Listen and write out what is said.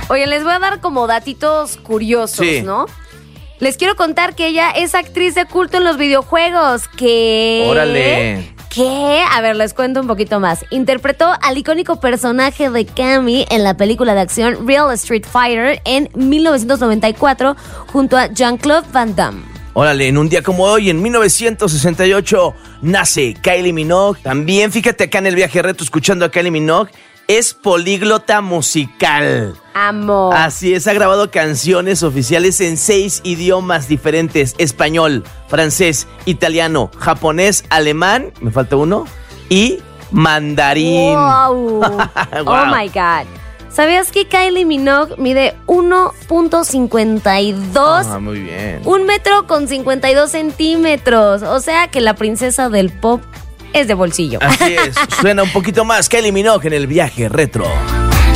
Oye, les voy a dar como datitos curiosos, Sí. ¿no? Les quiero contar que ella es actriz de culto en los videojuegos. ¿Qué? ¡Órale! ¿Qué? A ver, les cuento un poquito más. Interpretó al icónico personaje de Cammy en la película de acción Real Street Fighter en 1994 junto a Jean-Claude Van Damme. Órale, en un día como hoy, en 1968, nace Kylie Minogue. También, fíjate acá en el viaje retro, escuchando a Kylie Minogue, es políglota musical. Amo. Así es, ha grabado canciones oficiales en 6 idiomas diferentes: español, francés, italiano, japonés, alemán, me falta uno, y mandarín. Wow. Oh my God. ¿Sabías que Kylie Minogue mide 1.52? Ah, muy bien. 1 metro con 52 centímetros. O sea que la princesa del pop es de bolsillo. Así es, suena un poquito más Kylie Minogue en el viaje retro.